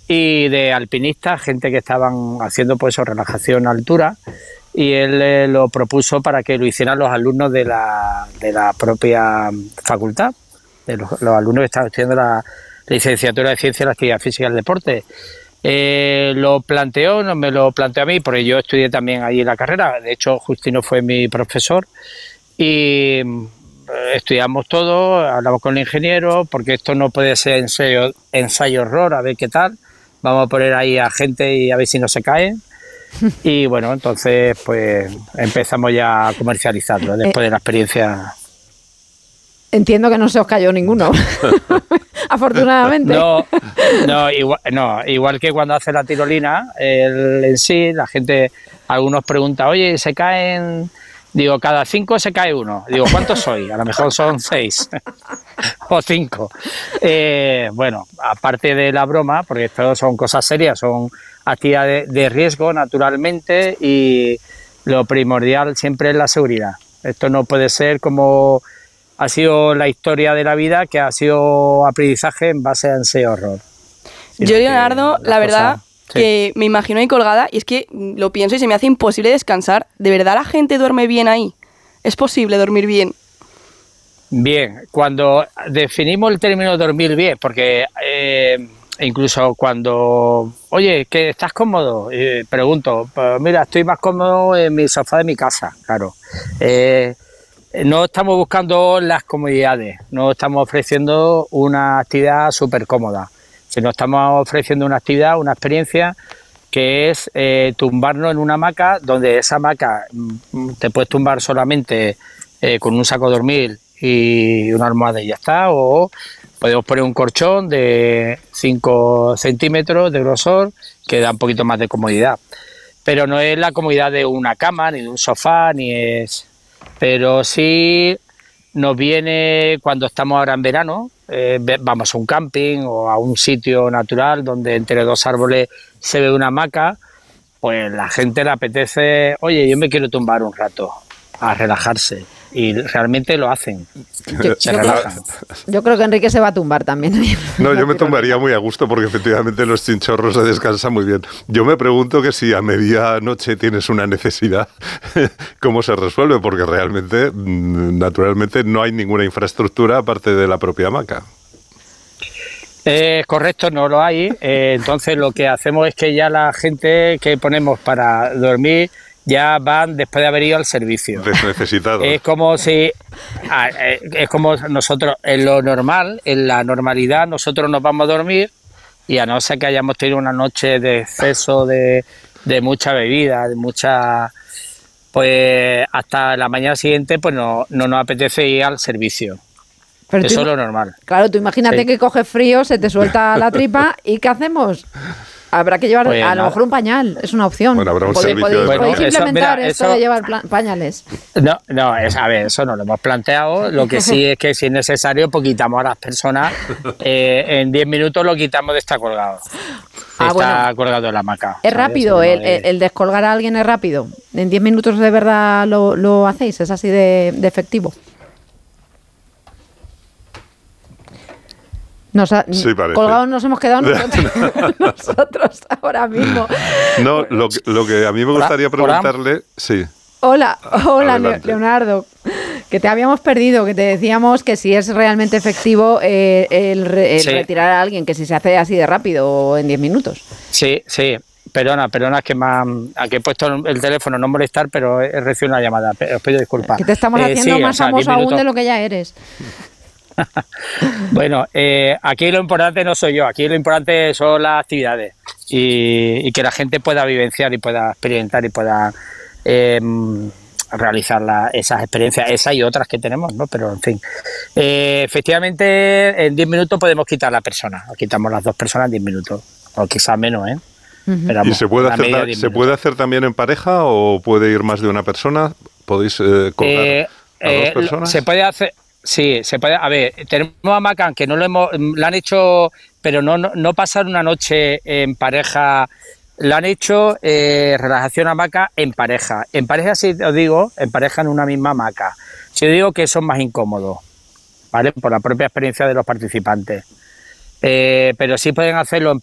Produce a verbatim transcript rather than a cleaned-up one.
y de alpinistas, gente que estaban haciendo pues relajación a altura, y él eh, lo propuso para que lo hicieran los alumnos de la, de la propia facultad, de los, los alumnos que estaban estudiando la licenciatura de Ciencias de la Actividad Física y el Deporte. Eh, lo planteó, no me lo planteó a mí, porque yo estudié también allí la carrera. De hecho, Justino fue mi profesor y estudiamos todo, hablamos con el ingeniero, porque esto no puede ser ensayo, ensayo horror, a ver qué tal. Vamos a poner ahí a gente y a ver si no se caen. Y bueno, entonces pues empezamos ya a comercializarlo después de la experiencia. Entiendo que no se os cayó ninguno. Afortunadamente. No, no, igual, no, igual que cuando hace la tirolina, el, en sí, la gente, algunos preguntan, oye, ¿se caen? Digo, cada cinco se cae uno. Digo, ¿cuántos soy? A lo mejor son seis o cinco. Eh, bueno, aparte de la broma, porque esto son cosas serias, son actividades de, de riesgo naturalmente, y lo primordial siempre es la seguridad. Esto no puede ser como ha sido la historia de la vida, que ha sido aprendizaje en base a ensayo horror. Yo, Leonardo, la verdad, sí, que me imagino ahí colgada, y es que lo pienso y se me hace imposible descansar. ¿De verdad la gente duerme bien ahí? ¿Es posible dormir bien? Bien, cuando definimos el término dormir bien, porque eh, incluso cuando, oye, ¿que estás cómodo? Eh, pregunto, pues mira, estoy más cómodo en mi sofá de mi casa, claro. Eh, No estamos buscando las comodidades, no estamos ofreciendo una actividad súper cómoda, sino estamos ofreciendo una actividad, una experiencia que es eh, tumbarnos en una hamaca, donde esa hamaca te puedes tumbar solamente eh, con un saco de dormir y una almohada y ya está, o podemos poner un colchón de cinco centímetros de grosor que da un poquito más de comodidad, pero no es la comodidad de una cama, ni de un sofá, ni es... Pero sí nos viene cuando estamos ahora en verano, eh, vamos a un camping o a un sitio natural donde entre dos árboles se ve una hamaca, pues la gente le apetece, oye, yo me quiero tumbar un rato a relajarse, y realmente lo hacen, yo, se yo relajan. Creo, yo creo que Enrique se va a tumbar también. No, yo me tumbaría muy a gusto, porque efectivamente los chinchorros se descansan muy bien. Yo me pregunto que si a medianoche tienes una necesidad, ¿cómo se resuelve? Porque realmente, naturalmente, no hay ninguna infraestructura aparte de la propia hamaca. Eh, correcto, no lo hay. Eh, entonces lo que hacemos es que ya la gente que ponemos para dormir ya van después de haber ido al servicio. Desnecesitados. Es como si, es como nosotros, en lo normal, en la normalidad, nosotros nos vamos a dormir, y a no ser que hayamos tenido una noche de exceso de, de mucha bebida, de mucha, pues hasta la mañana siguiente pues no, no nos apetece ir al servicio. Pero eso es lo normal. Claro, tú imagínate, sí, que coges frío, se te suelta la tripa, ¿y qué hacemos? Habrá que llevar, pues a no. lo mejor un pañal, es una opción. Bueno, habrá un ¿Podéis, servicio podéis, de... ¿podéis bueno, implementar eso, mira, esto eso, de llevar pañales? No, no, es, a ver, eso no lo hemos planteado. Lo que sí es que si es necesario, pues quitamos a las personas. Eh, en diez minutos lo quitamos de estar colgado. Ah, está bueno, colgado en la hamaca. Es rápido, el, es... el descolgar a alguien es rápido. En diez minutos de verdad lo, lo hacéis, es así de, de efectivo. Nos ha, sí, colgados nos hemos quedado nosotros, nosotros ahora mismo. No, lo que, lo que a mí me gustaría preguntarle... Sí. Hola, hola Leonardo, que te habíamos perdido, que te decíamos que si es realmente efectivo eh, el, el sí. retirar a alguien, que si se hace así de rápido o en diez minutos. Sí, sí. Perdona, perdona, que me han, que he puesto el teléfono, no molestar, pero he recibido una llamada. Os pido disculpas. Que te estamos eh, haciendo sí, más o sea, famoso aún de lo que ya eres. Bueno, eh, aquí lo importante no soy yo, aquí lo importante son las actividades y, y que la gente pueda vivenciar y pueda experimentar y pueda eh, realizar la, esas experiencias, esas y otras que tenemos, ¿no? Pero en fin, eh, efectivamente en diez minutos podemos quitar a la persona, quitamos las dos personas en diez minutos, o quizás menos, ¿eh? Uh-huh. Pero, vamos, ¿y se puede hacer, se puede hacer también en pareja o puede ir más de una persona? ¿Podéis eh, colgar eh, a dos personas? Eh, se puede hacer... Sí, se puede. A ver, tenemos hamaca que no lo hemos, la han hecho, pero no, no, no pasar una noche en pareja. La han hecho eh, relajación hamaca en pareja. En pareja, si os digo, en pareja en una misma hamaca. Si os digo que son más incómodos, ¿vale? Por la propia experiencia de los participantes. Eh, pero sí pueden hacerlo en